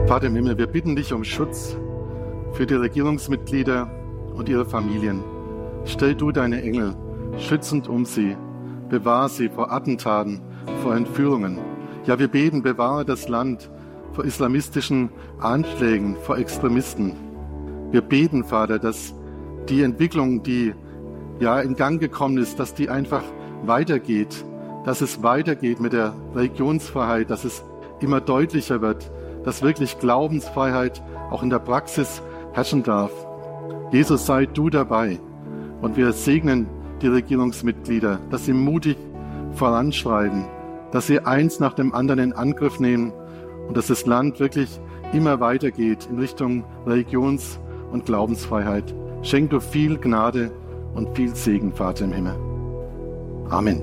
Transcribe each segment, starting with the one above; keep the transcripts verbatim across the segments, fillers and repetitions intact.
Vater im Himmel, wir bitten dich um Schutz für die Regierungsmitglieder und ihre Familien. Stell du deine Engel schützend um sie, bewahr sie vor Attentaten, vor Entführungen. Ja, wir beten, bewahre das Land vor islamistischen Anschlägen, vor Extremisten. Wir beten, Vater, dass die Entwicklung, die ja in Gang gekommen ist, dass die einfach weitergeht, dass es weitergeht mit der Religionsfreiheit, dass es immer deutlicher wird, dass wirklich Glaubensfreiheit auch in der Praxis herrschen darf. Jesus, sei du dabei. Und wir segnen die Regierungsmitglieder, dass sie mutig voranschreiten, dass sie eins nach dem anderen in Angriff nehmen und dass das Land wirklich immer weitergeht in Richtung Religions- und Glaubensfreiheit. Schenk du viel Gnade und viel Segen, Vater im Himmel. Amen.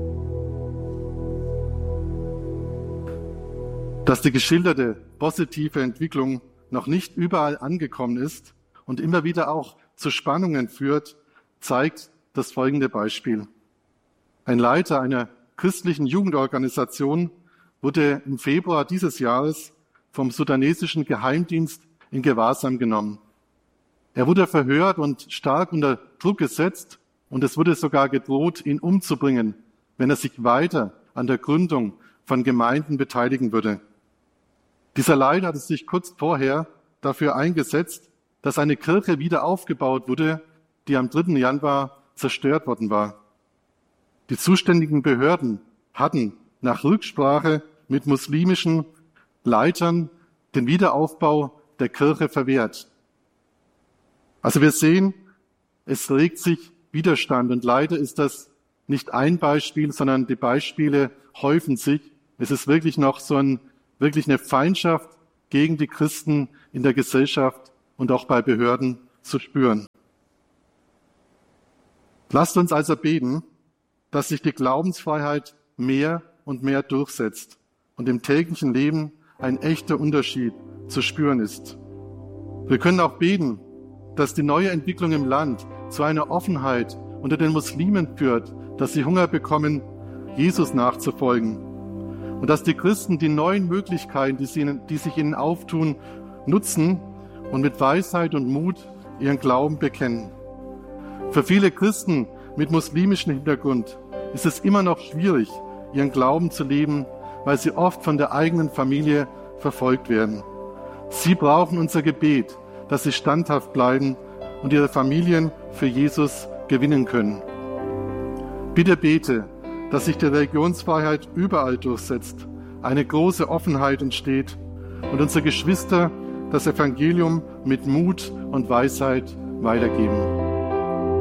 Dass die geschilderte positive Entwicklung noch nicht überall angekommen ist und immer wieder auch zu Spannungen führt, zeigt das folgende Beispiel. Ein Leiter einer christlichen Jugendorganisation wurde im Februar dieses Jahres vom sudanesischen Geheimdienst in Gewahrsam genommen. Er wurde verhört und stark unter Druck gesetzt und es wurde sogar gedroht, ihn umzubringen, wenn er sich weiter an der Gründung von Gemeinden beteiligen würde. Dieser Leiter hatte sich kurz vorher dafür eingesetzt, dass eine Kirche wieder aufgebaut wurde, die am dritten Januar zerstört worden war. Die zuständigen Behörden hatten nach Rücksprache mit muslimischen Leitern den Wiederaufbau der Kirche verwehrt. Also wir sehen, es regt sich Widerstand und leider ist das nicht ein Beispiel, sondern die Beispiele häufen sich. Es ist wirklich noch so ein wirklich eine Feindschaft gegen die Christen in der Gesellschaft und auch bei Behörden zu spüren. Lasst uns also beten, dass sich die Glaubensfreiheit mehr und mehr durchsetzt und im täglichen Leben ein echter Unterschied zu spüren ist. Wir können auch beten, dass die neue Entwicklung im Land zu einer Offenheit unter den Muslimen führt, dass sie Hunger bekommen, Jesus nachzufolgen. Und dass die Christen die neuen Möglichkeiten, die, sie, die sich ihnen auftun, nutzen und mit Weisheit und Mut ihren Glauben bekennen. Für viele Christen mit muslimischem Hintergrund ist es immer noch schwierig, ihren Glauben zu leben, weil sie oft von der eigenen Familie verfolgt werden. Sie brauchen unser Gebet, dass sie standhaft bleiben und ihre Familien für Jesus gewinnen können. Bitte bete, dass sich die Religionsfreiheit überall durchsetzt, eine große Offenheit entsteht und unsere Geschwister das Evangelium mit Mut und Weisheit weitergeben.